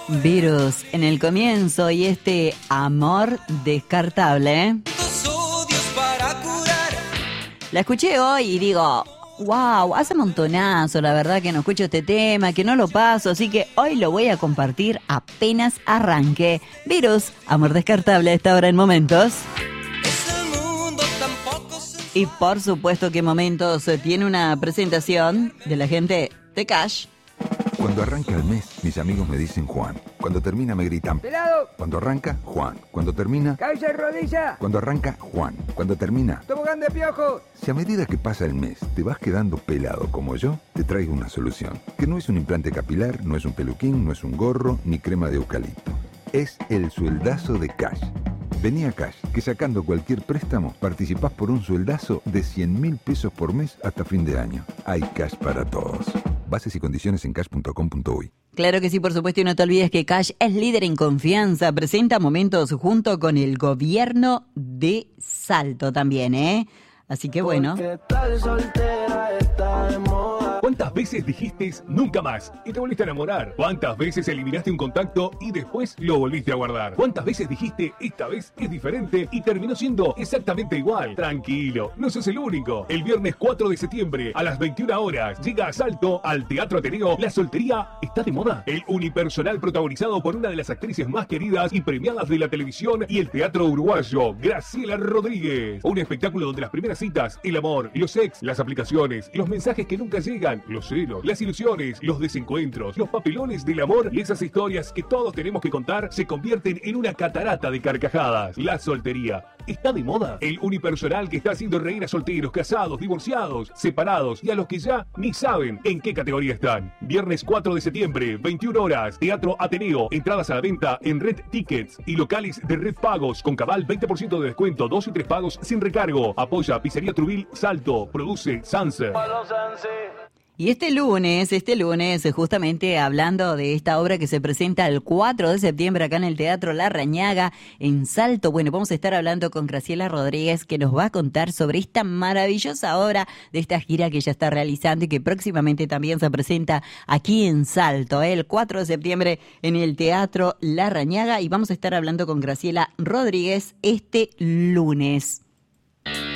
Virus en el comienzo y este amor descartable, ¿eh? La escuché hoy y digo, wow, hace montonazo, la verdad que no escucho este tema, que no lo paso, así que hoy lo voy a compartir apenas arranque. Virus, amor descartable a esta hora en Momentos. Y por supuesto que Momentos tiene una presentación de la gente de Cash. Cuando arranca el mes, mis amigos me dicen Juan. Cuando termina me gritan ¡Pelado! Cuando arranca, Juan. Cuando termina... ¡Cabeza y rodilla! Cuando arranca, Juan. Cuando termina... ¡Tobogán de piojo! Si a medida que pasa el mes te vas quedando pelado como yo, te traigo una solución. Que no es un implante capilar, no es un peluquín, no es un gorro, ni crema de eucalipto. Es el sueldazo de Cash. Vení a Cash, que sacando cualquier préstamo, participás por un sueldazo de 100.000 pesos por mes hasta fin de año. Hay Cash para todos. Bases y condiciones en cash.com.uy. Claro que sí, por supuesto, y no te olvides que Cash es líder en confianza, presenta Momentos junto con el gobierno de Salto también, ¿eh? Así que bueno. ¿Cuántas veces dijiste nunca más y te volviste a enamorar? ¿Cuántas veces eliminaste un contacto y después lo volviste a guardar? ¿Cuántas veces dijiste esta vez es diferente y terminó siendo exactamente igual? Tranquilo, no sos el único. El viernes 4 de septiembre a las 21 horas llega a Salto al Teatro Ateneo La soltería está de moda. El unipersonal protagonizado por una de las actrices más queridas y premiadas de la televisión y el teatro uruguayo, Graciela Rodríguez. Un espectáculo donde las primeras citas, el amor, los ex, las aplicaciones, los mensajes que nunca llegan, los celos, las ilusiones, los desencuentros, los papelones del amor y esas historias que todos tenemos que contar se convierten en una catarata de carcajadas. La soltería está de moda. El unipersonal que está haciendo reír a solteros, casados, divorciados, separados y a los que ya ni saben en qué categoría están. Viernes 4 de septiembre, 21 horas, Teatro Ateneo. Entradas a la venta en Red Tickets y locales de Red Pagos con cabal 20% de descuento, 2 y 3 pagos sin recargo. Apoya Pizzería Trubil Salto. Produce Sanse. Y este lunes, justamente hablando de esta obra que se presenta el 4 de septiembre acá en el Teatro La Rañaga, en Salto, bueno, vamos a estar hablando con Graciela Rodríguez, que nos va a contar sobre esta maravillosa obra de esta gira que ella está realizando y que próximamente también se presenta aquí en Salto, el 4 de septiembre en el Teatro La Rañaga, y vamos a estar hablando con Graciela Rodríguez este lunes.